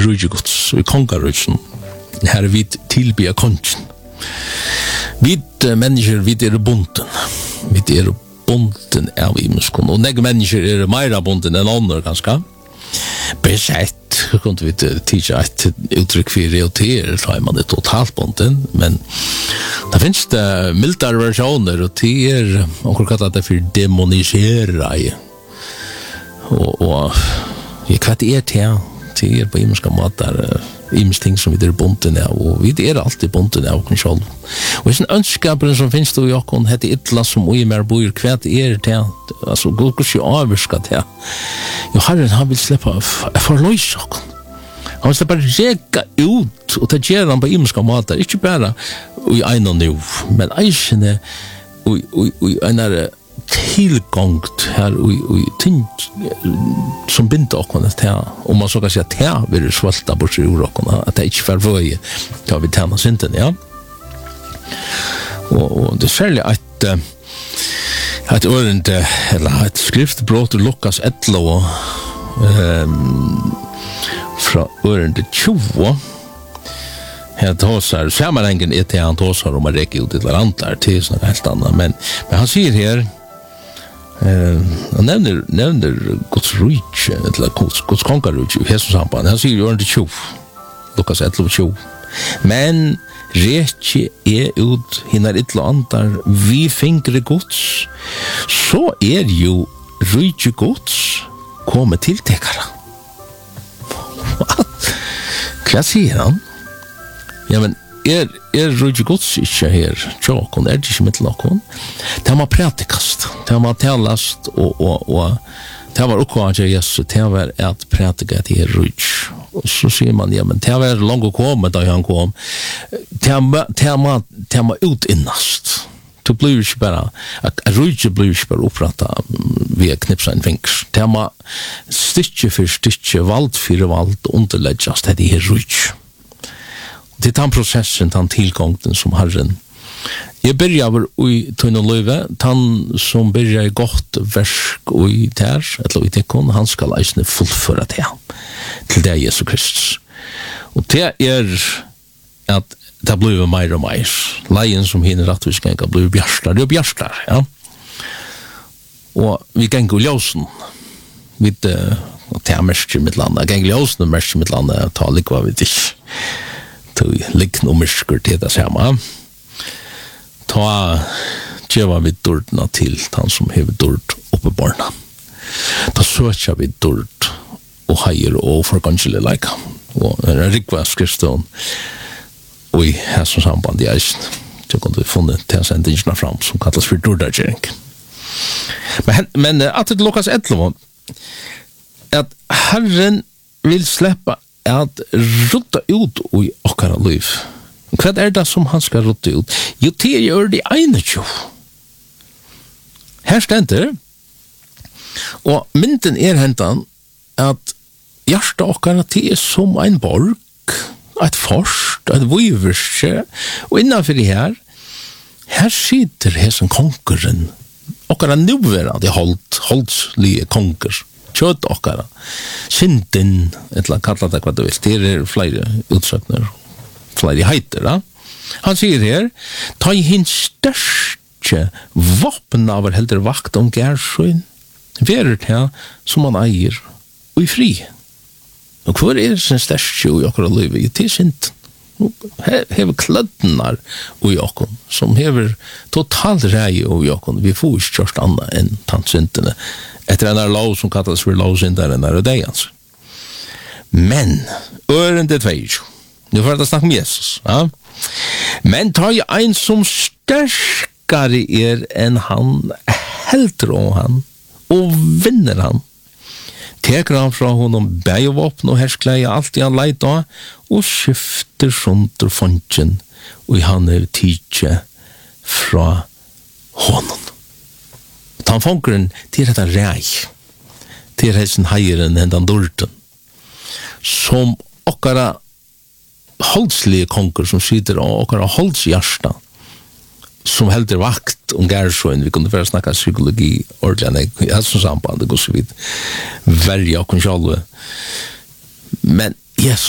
Rujiguts, i kongarujsen. Her vi tilbya kongen. Vi människor, vi bunden. Vi bunden av imenskon. Og neg mennesker meira bunden enn andre, ganske. Besett, kunde vi tidsja et uttrykk for reoter, så man det totalt bunden, men det finnes det mildare versjoner, og det onkel kallar det for demonisera. Og hva det til på imenska måter, imens ting som vi bunden av, og vi alltid bunden av okken sjálv. Og hvis en ønskapen som finnes det i okken, hette ytla som ui mer bor, hva det til, altså, god ikke avvirska til. Jo, Herren, han vil slippe forløys okken. Han vil slippe reka ut, og det gjør han på imenska måter, ikke bare i ein og nu, men eisene, i en tilgångt her og ting som binder okkene til, og man så kan si at det vil svalta bort i ord okkene, at det ikke får vøye til å vi tjene synden, ja. Og det er særlig et ørende, eller et skriftbrot ur Lukas 11, fra ørende 20, her tåsar, sammenhengen til han tåsar om å rekke ut et eller annet til sånn helt annet, men han sier her, han nevner Guds rich, eller Guds kongarrich i Jesus samband. Han sier jo 20, Lukas 11:20. Men rekje ut hinnar ytla andar vi fingre Guds, så jo rich Guds komme til tekara. Hva sier han? Ja, men rujje Guds ikke her, tjåkon, det ikke mittelåkon. Det var pratikast, det var talast, og det var okkvann til Jesus, det var at pratika til rujje. Og så sier man, ja, men det var langt å komme da han kom. Det var utinnast. Det blir ikke bare, rujje blir ikke bare oppretta via knipsa en fingers. Det var stykje for stykje, vald for vald, underledgjast, det rujje. Det den processen, den tilgången som Herren. Jeg begynner i tøyne løyve, den som begynner i godt versk i der, eller i tekken, han skal eisne fullføre det til det Jesus Kristus. Og det at det blir mer og mer. Leien som hinner at vi skal bli bjørstar, det bjørstar, ja. Og vi ganger ljøsen, vi tar mersker mitt landet, ganger ljøsen og mersker mitt landet, ta likva vi ikke. Likn og mysker til det samme. Ta djeva vi dårdna til han som hever dård oppe barna. Ta søtja vi dård og heier og forganselig leika. Og en rikva skriftstånd og i hæsson samband i eisen. Så kunne vi funnet til sendingene fram som kallas for dårdagjering. Men at det Lukas 11 at Herren vil släppa at rutta ut i okkara liv. Hva det som han skal rutta ut? Jo, det gjør det ene jo. Her stender, og mynden hentan at hjertet okkara til som en borg, et forst, et viverske, og innanfor det her sitter hesen konkeren, okkara nuverande holdslige konger, kjøtt okkara, synden, etla kalla det hva du vil, det flere utsøkner, flere heiter, da. Han sier her, ta i hinn største vapen av helder vakt om gærsøyn, verer til som han eier, og i fri. Og hvor sin største i okkara livet? Det synden. Hever kløddenar i okkon, som hever totalt rei i okkon. Vi får ikke kjørst anna enn tantsyndene, etter en lov som kallas for lovsynderen og deg, altså. Men, ørende 22, nu får jeg snakke om Jesus, ja. Men tar jeg en som sterskare enn han, helter om han, og vinner han, teker han fra honom bægevåpen og herskleie alt i han leit av, og skifter sunter fonten, og han tidje fra honom. Han fångren til dette rei, til heisen heieren enn den dorten, som okkara holdslige konger som sitter og okkara holdshjersta, som helder vakt om gærsøyn. Vi kunne bare snakka psykologi ordentlig, i helsen samband, det går så vidt verja okkur sjálve. Men Jesus